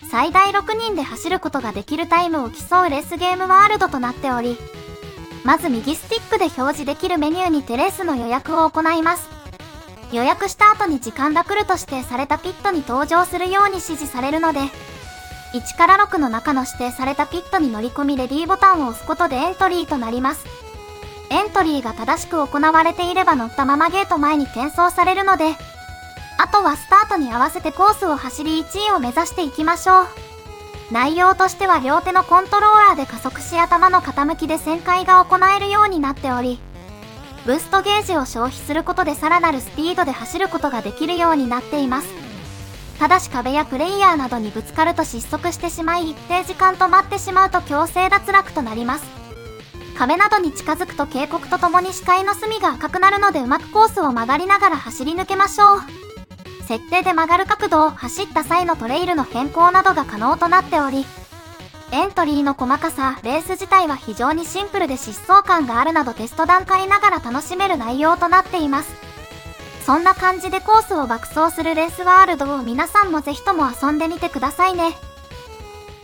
最大6人で走ることができるタイムを競うレースゲームワールドとなっており、まず右スティックで表示できるメニューにてレースの予約を行います。予約した後に時間が来ると指定されたピットに登場するように指示されるので、1から6の中の指定されたピットに乗り込みレディーボタンを押すことでエントリーとなります。エントリーが正しく行われていれば乗ったままゲート前に転送されるので、あとはスタートに合わせてコースを走り1位を目指していきましょう。内容としては両手のコントローラーで加速し頭の傾きで旋回が行えるようになっており、ブーストゲージを消費することでさらなるスピードで走ることができるようになっています。ただし壁やプレイヤーなどにぶつかると失速してしまい一定時間止まってしまうと強制脱落となります。壁などに近づくと警告とともに視界の隅が赤くなるのでうまくコースを曲がりながら走り抜けましょう。設定で曲がる角度を走った際のトレイルの変更などが可能となっており、エントリーの細かさ、レース自体は非常にシンプルで疾走感があるなどテスト段階ながら楽しめる内容となっています。そんな感じでコースを爆走するレースワールドを皆さんもぜひとも遊んでみてくださいね。